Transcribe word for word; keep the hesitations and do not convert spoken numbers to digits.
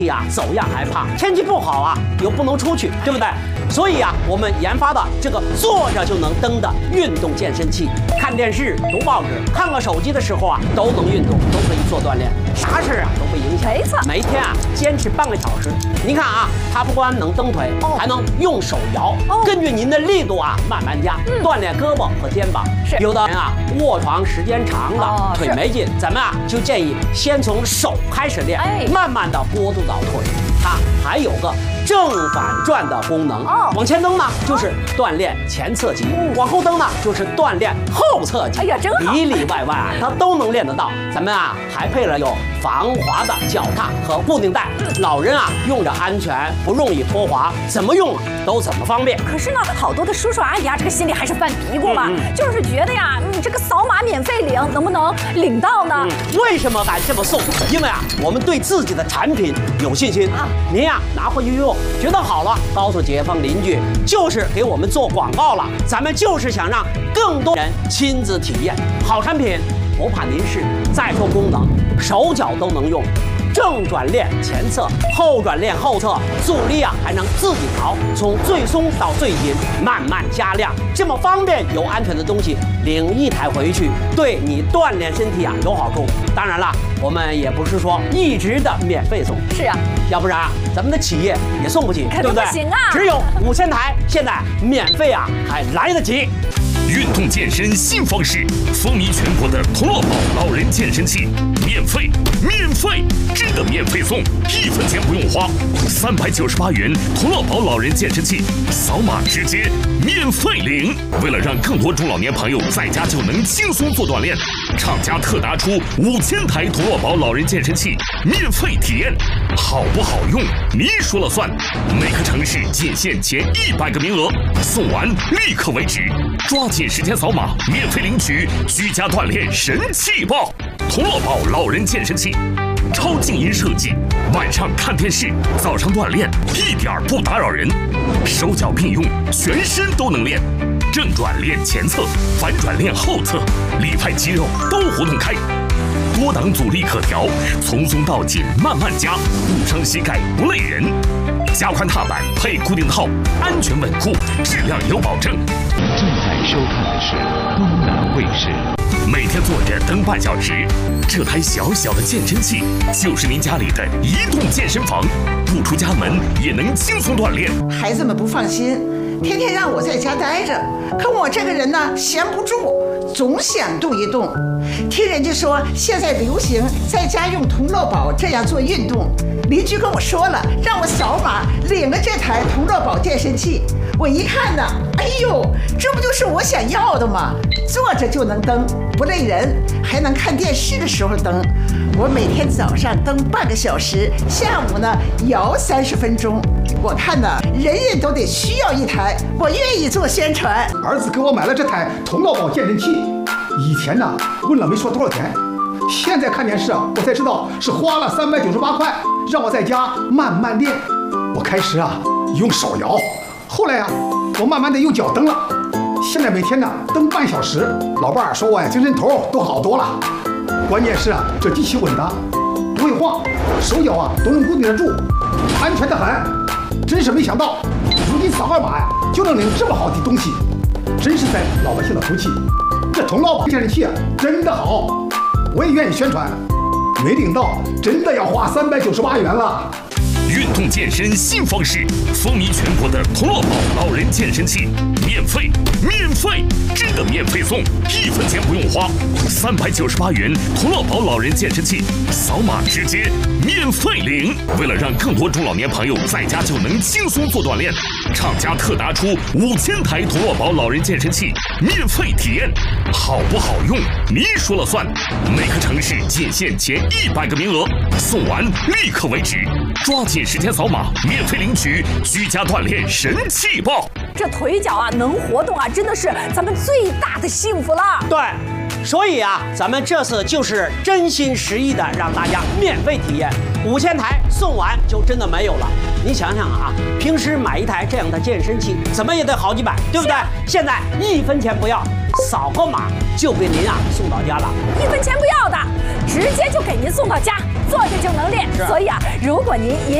呀，走样还怕，天气不好啊，又不能出去，对不对？所以啊，我们研发的这个坐着就能蹬的运动健身器，看电视、读报纸、看个手机的时候啊，都能运动，都可以做锻炼，啥事啊都不影响。 没错， 每天啊坚持半个小时。您看啊，它不光能蹬腿，哦、还能用手摇，哦、根据您的力度啊慢慢加，嗯、锻炼胳膊和肩膀。是有的人啊卧床时间长了，哦、腿没劲，咱们啊就建议先从手开始练，哎、慢慢的过渡到腿。它还有个正反转的功能，哦、往前蹬呢就是锻炼前侧肌，嗯、往后蹬呢就是锻炼后侧肌。哎呀，真好，里里外外啊它都能练得到。咱们啊还配了有防滑的脚踏和固定带，嗯、老人啊用着安全，不容易脱滑，怎么用啊都怎么方便。 可是呢，好多的叔叔阿姨啊，这个心里还是犯嘀咕嘛，嗯嗯、就是觉得呀，你这个扫码免费领，能不能领到呢？嗯、 为什么敢这么送？因为啊，我们对自己的产品有信心啊。您呀拿回去用，觉得好了，告诉街坊邻居，就是给我们做广告了。咱们就是想让更多人亲自体验好产品，不怕您试。再说功能，手脚都能用。正转练前侧，后转练后侧，阻力啊还能自己调，从最松到最紧，慢慢加量，这么方便又安全的东西，领一台回去，对你锻炼身体啊有好处。当然了，我们也不是说一直的免费送， 是啊， 要不然啊咱们的企业也送不起， 对不对？不行啊， 只有五千台，现在免费啊还来得及。 运动健身新方式，风靡全国的同乐宝老人健身器，免费，免费，真的免费送，一分钱不用花，三百九十八元同乐宝老人健身器，扫码直接免费领。为了让更多中老年朋友在家就能轻松做锻炼，厂家特拿出五千台同乐宝老人健身器免费体验，好不好用你说了算。每个城市仅限前一百个名额，送完立刻为止，抓紧时间扫码免费领取居家锻炼神器包。同乐宝老人健身器，超静音设计，晚上看电视，早上锻炼，一点不打扰人，手脚并用，全身都能练。正转练前侧，反转练后侧，里派肌肉都活动开。多档阻力可调，从松到紧慢慢加，不伤膝盖不累人。加宽踏板配固定套，安全稳固，质量有保证。 正在收看的是东南卫视。 每天坐着蹬半小时，这台小小的健身器就是您家里的移动健身房，不出家门也能轻松锻炼。 孩子们不放心，天天让我在家待着，可我这个人呢闲不住，总想动一动。听人家说现在流行在家用同乐宝这样做运动，邻居跟我说了，让我扫码领了这台同乐宝健身器。我一看呢，哎呦，这不就是我想要的吗？坐着就能蹬，不累人，还能看电视的时候蹬。我每天早上蹬半个小时，下午呢摇三十分钟。我看呢，人人都得需要一台，我愿意做宣传。 儿子给我买了这台同乐宝健身器，以前呢问了没说多少钱，现在看电视啊，我才知道是花了三百九十八块，让我在家慢慢练。我开始啊用手摇，后来啊我慢慢的用脚蹬了，现在每天呢蹬半小时。老伴儿说我呀精神头都好多了。关键是啊这机器稳当，不会晃，手脚啊都能固定得住，安全的很。真是没想到，如今扫二码呀就能领这么好的东西，真是在老百姓的福气。这同乐宝健身器啊真的好，我也愿意宣传。没领到真的要花三百九十八元了。 运动健身新方式，风靡全国的同乐宝老人健身器，免费，免费，真的免费送，一分钱不用花，三百九十八元同乐宝老人健身器，扫码直接免费领。为了让更多中老年朋友在家就能轻松做锻炼，厂家特拿出五千台同乐宝老人健身器免费体验，好不好用你说了算。每个城市仅限前一百个名额，送完立刻为止，抓紧时间扫码免费领取居家锻炼神器包。 这腿脚啊能活动啊，真的是咱们最大的幸福了。 对，所以啊，咱们这次就是真心实意的让大家免费体验，五千台送完就真的没有了。你想想啊，平时买一台这样的健身器，怎么也得好几百，对不对？现在一分钱不要，扫个码就给您啊送到家了， 一分钱不要的，直接就给您送到家。 坐着就能练。所以啊，如果您也